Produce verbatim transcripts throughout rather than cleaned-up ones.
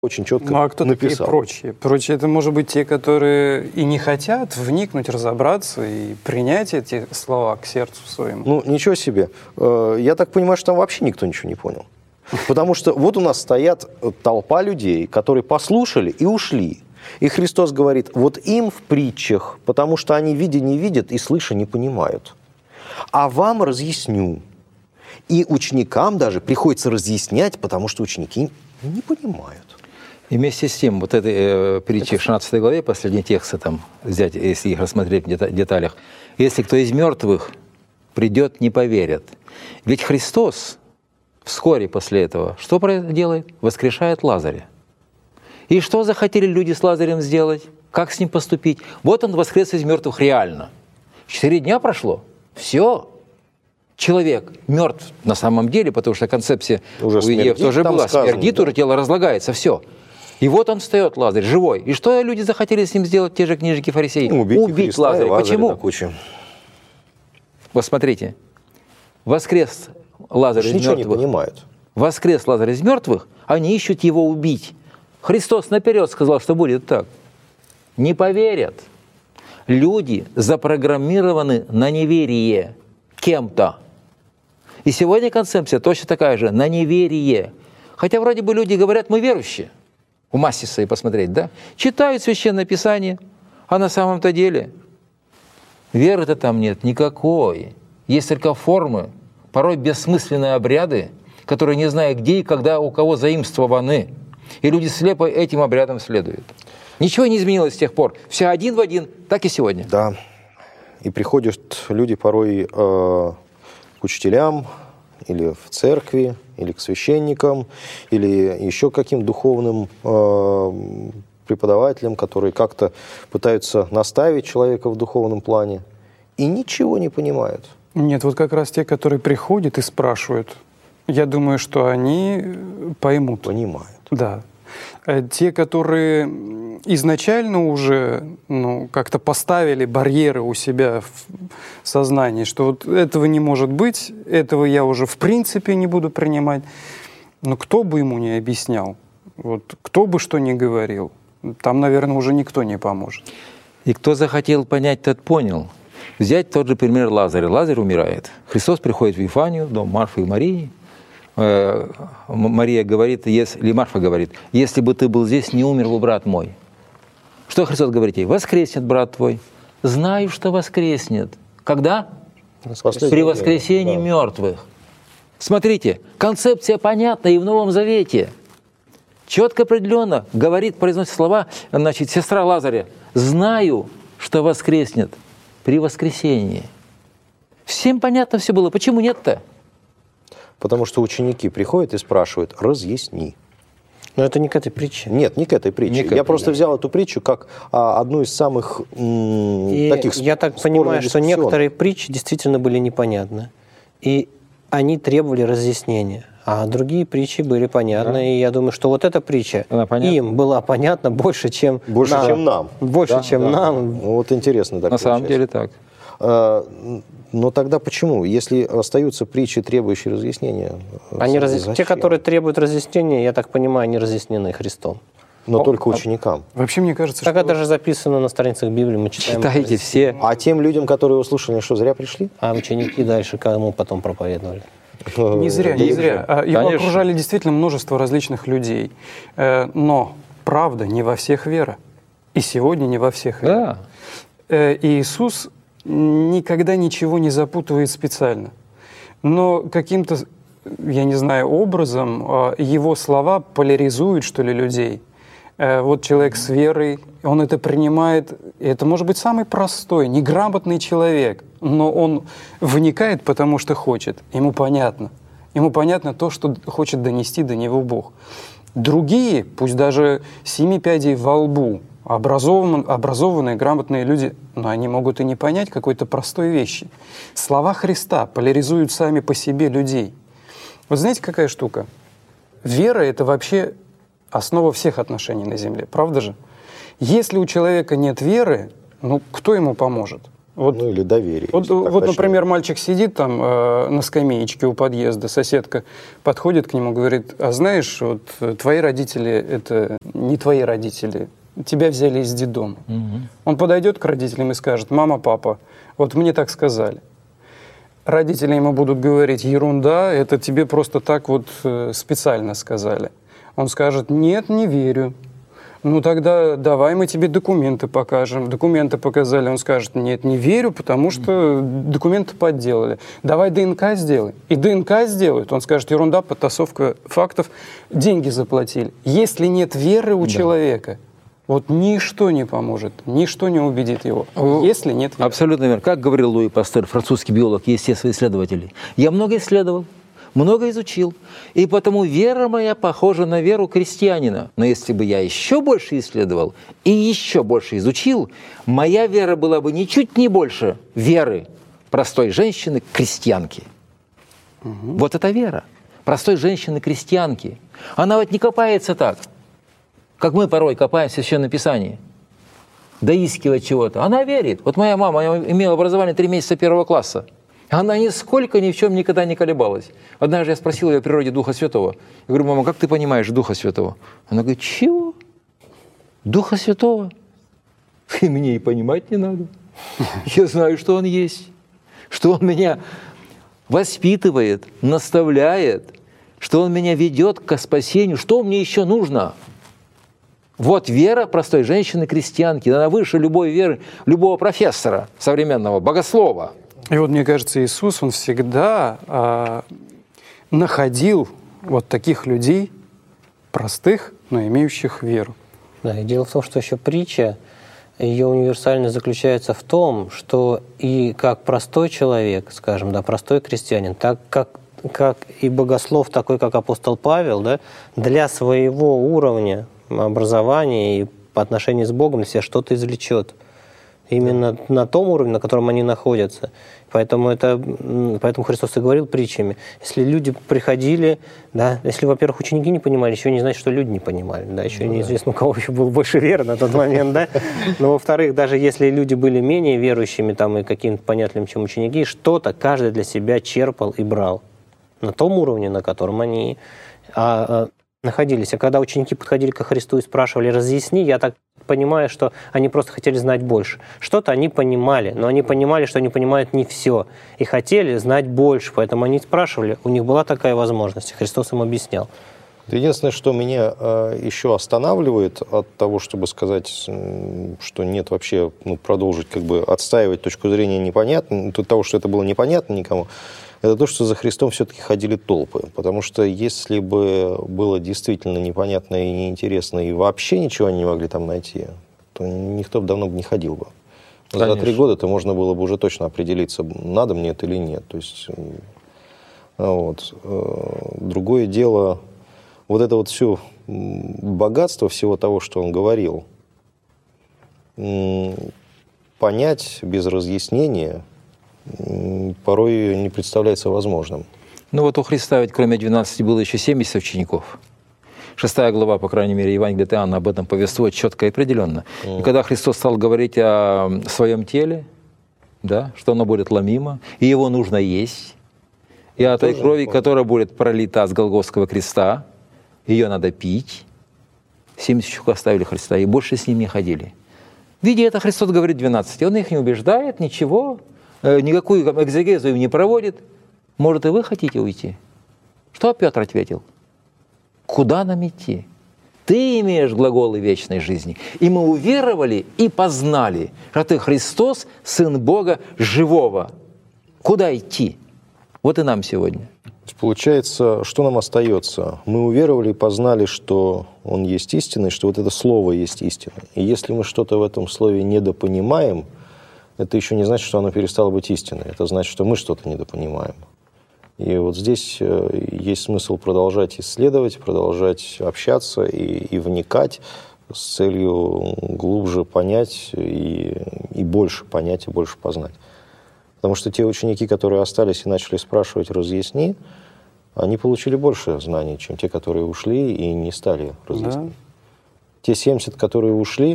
очень четко ну, а кто написал. Такие прочие? Прочие — это, может быть, те, которые и не хотят вникнуть, разобраться и принять эти слова к сердцу своему. Ну, ничего себе. Я так понимаю, что там вообще никто ничего не понял. Потому что вот у нас стоят толпа людей, которые послушали и ушли. И Христос говорит, вот им в притчах, потому что они видя не видят и слыша не понимают. А вам разъясню. И ученикам даже приходится разъяснять, потому что ученики не понимают. И вместе с тем, вот этой э, притчи в шестнадцатой главе, последние тексты там взять, если их рассмотреть в деталях, если кто из мертвых придет, не поверят. Ведь Христос вскоре после этого что делает? Воскрешает Лазаря. И что захотели люди с Лазарем сделать? Как с ним поступить? Вот он воскрес из мертвых реально. Четыре дня прошло. Все. Человек мертв на самом деле, потому что концепция уже у иудеев тоже была. Смердит, да. Уже тело разлагается. Все. И вот он встает, Лазарь, живой. И что люди захотели с ним сделать, те же книжники фарисеи? Ну, убить убить Лазаря. Почему? Вот смотрите. Воскрес Лазарь из мертвых. Ничего не понимают. Воскрес Лазарь из мертвых, они ищут его убить. Христос наперед сказал, что будет так. Не поверят. Люди запрограммированы на неверие кем-то. И сегодня концепция точно такая же, на неверие. Хотя вроде бы люди говорят, мы верующие. У массе своей посмотреть, да? Читают Священное Писание, а на самом-то деле веры-то там нет никакой. Есть только формы, порой бессмысленные обряды, которые не знаю где и когда у кого заимствованы. И люди слепо этим обрядам следуют. Ничего не изменилось с тех пор. Все один в один, так и сегодня. Да. И приходят люди порой э, к учителям, или в церкви, или к священникам, или еще к каким духовным э, преподавателям, которые как-то пытаются наставить человека в духовном плане, и ничего не понимают. Нет, вот как раз те, которые приходят и спрашивают, я думаю, что они поймут. Понимают. Да. Те, которые изначально уже ну, как-то поставили барьеры у себя в сознании, что вот этого не может быть, этого я уже в принципе не буду принимать. Но кто бы ему не объяснял, вот, кто бы что ни говорил, там, наверное, уже никто не поможет. И кто захотел понять, тот понял. Взять тот же пример Лазаря. Лазарь умирает. Христос приходит в Вифанию, дом Марфы и Марии. Мария говорит, если, или Марфа говорит, если бы ты был здесь, не умер бы брат мой. Что Христос говорит ей? Воскреснет брат твой. Знаю, что воскреснет. Когда? При воскресении да. мертвых. Смотрите, концепция понятна и в Новом Завете. Четко определенно говорит, произносит слова, значит, сестра Лазаря. Знаю, что воскреснет при воскресении. Всем понятно все было. Почему нет-то? Потому что ученики приходят и спрашивают, разъясни. Но это не к этой притче. Нет, не к этой притче. Не я этой, просто да. взял эту притчу как а, одну из самых м, и таких я так понимаю, что некоторые притчи действительно были непонятны. И они требовали разъяснения. А другие притчи были понятны. Да. И я думаю, что вот эта притча им была понятна больше, чем больше, нам. Чем нам. Больше, да? чем да. нам. Ну, вот интересно. Так На получается. Самом деле так. А, но тогда почему? Если остаются притчи, требующие разъяснения? Они раз... Те, которые требуют разъяснения, я так понимаю, они разъяснены Христом. Но О, только ученикам. Вообще, мне кажется, так что... это же записано на страницах Библии, мы читаем. Читайте все. А тем людям, которые услышали, что зря пришли? А ученики дальше кому потом проповедовали? Не зря, не зря. Его окружали действительно множество различных людей. Но правда не во всех вера. И сегодня не во всех вера. Да. И Иисус никогда ничего не запутывает специально. Но каким-то, я не знаю, образом его слова поляризуют, что ли, людей. Вот человек с верой, он это принимает, и это может быть самый простой, неграмотный человек, но он вникает, потому что хочет, ему понятно. Ему понятно то, что хочет донести до него Бог. Другие, пусть даже семи пядей во лбу, образованные, образованные, грамотные люди, но они могут и не понять какой-то простой вещи. Слова Христа поляризуют сами по себе людей. Вот знаете, какая штука? Вера — это вообще основа всех отношений на земле, правда же? Если у человека нет веры, ну кто ему поможет? Вот, ну или доверие. Вот, вот например, мальчик сидит там э, на скамеечке у подъезда, соседка подходит к нему, говорит: а знаешь, вот твои родители — это не твои родители, тебя взяли из детдома. Угу. Он подойдет к родителям и скажет: мама, папа, вот мне так сказали. Родители ему будут говорить: ерунда, это тебе просто так вот э, специально сказали. Он скажет: нет, не верю. Ну тогда давай мы тебе документы покажем. Документы показали. Он скажет: нет, не верю, потому что документы подделали. Давай ДНК сделай. И ДНК сделают. Он скажет: ерунда, подтасовка фактов, деньги заплатили. Если нет веры у да. человека, вот ничто не поможет, ничто не убедит его, если нет веры. Абсолютно верно. Как говорил Луи Пастер, французский биолог, естествоисследователь, я много исследовал, много изучил, и потому вера моя похожа на веру крестьянина. Но если бы я еще больше исследовал и еще больше изучил, моя вера была бы ничуть не больше веры простой женщины-крестьянки. Угу. Вот это вера простой женщины-крестьянки. Она вот не копается так, как мы порой копаемся в Священном Писании, доискивать чего-то. Она верит. Вот моя мама имела образование три месяца первого класса. Она нисколько ни в чем никогда не колебалась. Однажды я спросил ее о природе Духа Святого. Я говорю: мама, как ты понимаешь Духа Святого? Она говорит: чего? Духа Святого? И мне и понимать не надо. Я знаю, что Он есть. Что Он меня воспитывает, наставляет, что Он меня ведет к спасению. Что мне еще нужно? Вот вера простой женщины-крестьянки. Она выше любой веры, любого профессора современного, богослова. И вот, мне кажется, Иисус, Он всегда э, находил вот таких людей, простых, но имеющих веру. Да, и дело в том, что еще притча, ее универсальность заключается в том, что и как простой человек, скажем, да, простой крестьянин, так как, как и богослов, такой как апостол Павел, да, для своего уровня образования и по отношению с Богом себя что-то извлечет. Именно на том уровне, на котором они находятся. Поэтому, это, поэтому Христос и говорил притчами. Если люди приходили, да, если, во-первых, ученики не понимали, еще не значит, что люди не понимали. Да, еще ну, неизвестно, да. у кого еще было больше веры на тот момент. Да? Но, во-вторых, даже если люди были менее верующими там, и каким-то понятливыми, чем ученики, что-то каждый для себя черпал и брал. На том уровне, на котором они а, а, находились. А когда ученики подходили ко Христу и спрашивали: разъясни, я так понимаю, что они просто хотели знать больше. Что-то они понимали, но они понимали, что они понимают не все. И хотели знать больше, поэтому они спрашивали. У них была такая возможность. Христос им объяснял. Единственное, что меня э, еще останавливает от того, чтобы сказать, что нет вообще, ну, продолжить как бы отстаивать точку зрения непонятно, того, что это было непонятно никому, это то, что за Христом все-таки ходили толпы. Потому что если бы было действительно непонятно и неинтересно, и вообще ничего они не могли там найти, то никто бы давно бы не ходил бы. Конечно. За три года-то можно было бы уже точно определиться, надо мне это или нет. То есть, вот. Другое дело, вот это вот все богатство всего того, что он говорил, понять без разъяснения порой не представляется возможным. Ну вот у Христа ведь кроме двенадцати было еще семьдесят учеников. Шестая глава, по крайней мере, Евангелия от Иоанна об этом повествует четко и определенно. Mm. И когда Христос стал говорить о своем теле, да, что оно будет ломимо, и его нужно есть, и о той крови, которая будет пролита с Голгофского креста, ее надо пить, семьдесят учеников оставили Христа, и больше с ним не ходили. Видя это, Христос говорит двенадцати. Он их не убеждает, ничего, никакую экзегезу им не проводит. Может, и вы хотите уйти? Что Петр ответил? Куда нам идти? Ты имеешь глаголы вечной жизни. И мы уверовали и познали, что ты Христос, Сын Бога живого. Куда идти? Вот и нам сегодня. Получается, что нам остается? Мы уверовали и познали, что Он есть истина, и что вот это Слово есть истина. И если мы что-то в этом Слове недопонимаем, это еще не значит, что оно перестало быть истиной. Это значит, что мы что-то недопонимаем. И вот здесь есть смысл продолжать исследовать, продолжать общаться и, и вникать с целью глубже понять и, и больше понять, и больше познать. Потому что те ученики, которые остались и начали спрашивать «разъясни», они получили больше знаний, чем те, которые ушли и не стали разъяснять. Да. Те семьдесят, которые ушли,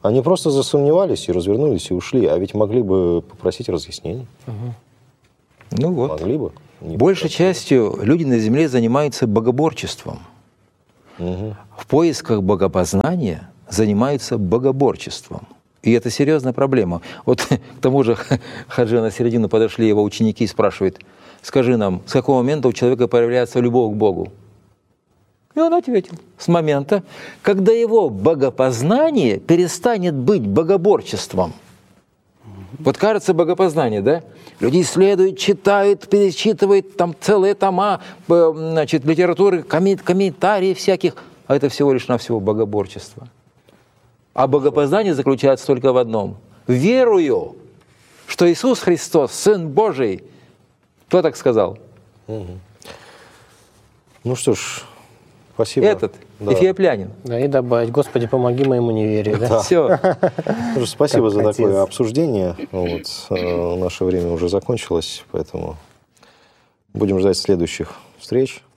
Они просто засомневались и развернулись и ушли, а ведь могли бы попросить разъяснений. Угу. Ну вот. Могли бы. Большей частью люди на земле занимаются богоборчеством. Угу. В поисках богопознания занимаются богоборчеством. И это серьезная проблема. Вот к тому же Хаджи на середину подошли его ученики и спрашивают: скажи нам, с какого момента у человека появляется любовь к Богу? И он ответил: с момента, когда его богопознание перестанет быть богоборчеством. Вот кажется, богопознание, да? Люди исследуют, читают, перечитывают там целые тома, значит, литературы, комментарии всяких, а это всего лишь навсего богоборчество. А богопознание заключается только в одном: верую, что Иисус Христос, Сын Божий. Кто так сказал? Угу. Ну что ж, спасибо. Этот, да. Эфиоплянин. Да, и добавить: Господи, помоги моему неверию. Да? Да. Все. Спасибо за такое обсуждение. Вот, наше время уже закончилось, поэтому будем ждать следующих встреч.